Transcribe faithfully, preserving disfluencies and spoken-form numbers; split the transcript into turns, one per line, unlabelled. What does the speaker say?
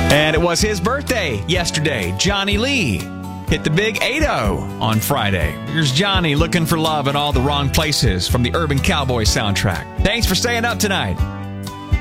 And it was his birthday yesterday. Johnny Lee hit the big eight oh on Friday. Here's Johnny looking for love in all the wrong places from the Urban Cowboy soundtrack. Thanks for staying up tonight.